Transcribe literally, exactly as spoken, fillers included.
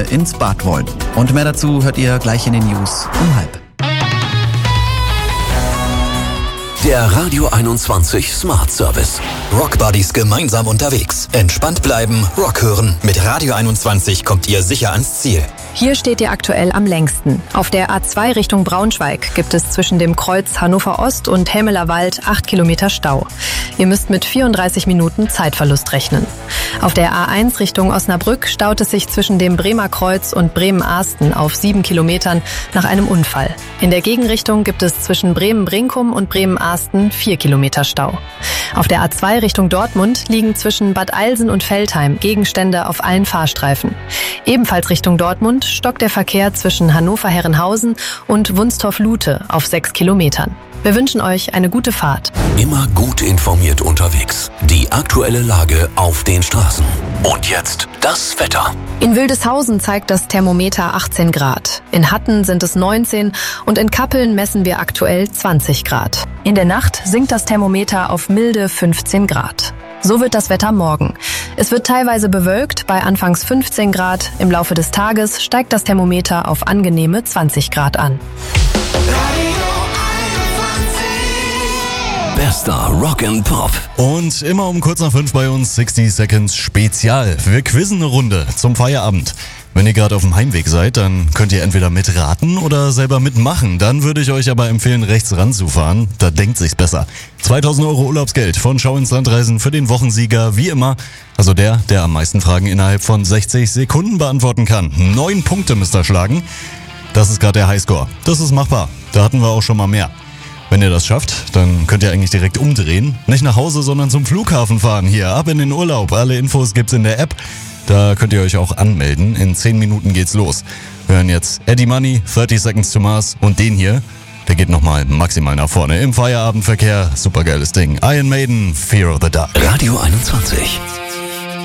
gerne ins Bad wollen. Und mehr dazu hört ihr gleich in den News um halb. Der Radio einundzwanzig Smart Service. Rock Buddies gemeinsam unterwegs. Entspannt bleiben, Rock hören. Mit Radio einundzwanzig kommt ihr sicher ans Ziel. Hier steht ihr aktuell am längsten. Auf der A zwei Richtung Braunschweig gibt es zwischen dem Kreuz Hannover Ost und Helmeler Wald acht Kilometer Stau. Ihr müsst mit vierunddreißig Minuten Zeitverlust rechnen. Auf der A eins Richtung Osnabrück staut es sich zwischen dem Bremer Kreuz und Bremen-Ahsten auf sieben Kilometern nach einem Unfall. In der Gegenrichtung gibt es zwischen Bremen-Brinkum und Bremen-Ahsten vier Kilometer Stau. Auf der A zwei Richtung Dortmund liegen zwischen Bad Eilsen und Veltheim Gegenstände auf allen Fahrstreifen. Ebenfalls Richtung Dortmund stockt der Verkehr zwischen Hannover-Herrenhausen und Wunstorf-Lute auf sechs Kilometern. Wir wünschen euch eine gute Fahrt. Immer gut informiert unterwegs. Die aktuelle Lage auf den Straßen. Und jetzt das Wetter. In Wildeshausen zeigt das Thermometer achtzehn Grad. In Hatten sind es neunzehn und in Kappeln messen wir aktuell zwanzig Grad. In der Nacht sinkt das Thermometer auf milde fünfzehn Grad. So wird das Wetter morgen. Es wird teilweise bewölkt bei anfangs fünfzen Grad. Im Laufe des Tages steigt das Thermometer auf angenehme zwanzig Grad an. Bester Rock and Pop. Und immer um kurz nach fünf bei uns sixty Seconds Spezial. Wir quizzen eine Runde zum Feierabend. Wenn ihr gerade auf dem Heimweg seid, dann könnt ihr entweder mitraten oder selber mitmachen. Dann würde ich euch aber empfehlen, rechts ranzufahren. Da denkt sich's besser. zweitausend Euro Urlaubsgeld von Schau ins Land reisen für den Wochensieger, wie immer. Also der, der am meisten Fragen innerhalb von sechzig Sekunden beantworten kann. Neun Punkte müsst ihr schlagen. Das ist gerade der Highscore. Das ist machbar. Da hatten wir auch schon mal mehr. Wenn ihr das schafft, dann könnt ihr eigentlich direkt umdrehen. Nicht nach Hause, sondern zum Flughafen fahren. Hier, ab in den Urlaub. Alle Infos gibt's in der App. Da könnt ihr euch auch anmelden. In zehn Minuten geht's los. Wir hören jetzt Eddie Money, thirty Seconds to Mars und den hier, der geht nochmal maximal nach vorne im Feierabendverkehr. Supergeiles Ding. Iron Maiden, Fear of the Dark. Radio einundzwanzig.